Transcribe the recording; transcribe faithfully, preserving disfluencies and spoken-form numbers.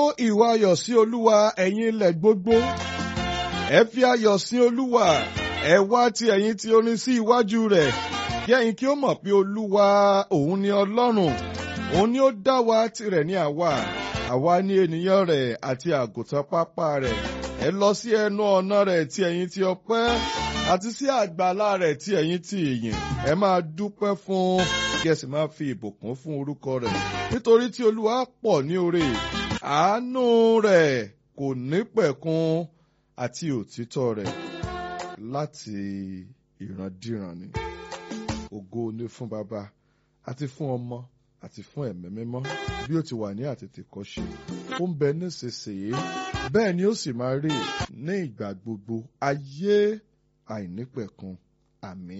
ìwà ayọ̀ sí Olúwa ẹ̀yin ilẹ̀ gbogbo. Ẹ fi ayọ̀ sí Olúwa. Ẹ wá ti ẹ̀yin tí orin sí iwájú rẹ̀. Kí ẹ̀yin kí ó mọ̀ pé Olúwa òun ni Ọlọ́run. Òun ni ó dá wa, tirẹ̀ ni àwa. Àwa ni ènìyàn rẹ̀ àti àgùntàn pápá rẹ̀. Ẹ lọ sí ẹnu ọ̀nà rẹ̀ tí ẹ̀yin ti ọpẹ́, àti sí àgbàlá rẹ̀ tí ẹ̀yin ti ìyìn. Ẹ máa dúpẹ́ fún, kí ẹ sì máa fi ìbùkún fún orúkọ rẹ̀. Nítorí tí Olúwa pọ̀ ní oore, àánú rẹ̀ kò ní pẹ̀kun, àti òtítọ́ rẹ̀ láti ìrandíran ni. Ògo ni fún Baba, àti fún Ọmọ, àti fún Ẹ̀mí Mímọ́, bí ó ti wà ní àtètèkọ́ṣe, ó ń bẹ nísinsìnyí, bẹ́ẹ̀ ni ó sì máa rí ní ìgbà gbogbo, ayé àìnípẹ̀kun. Àmín.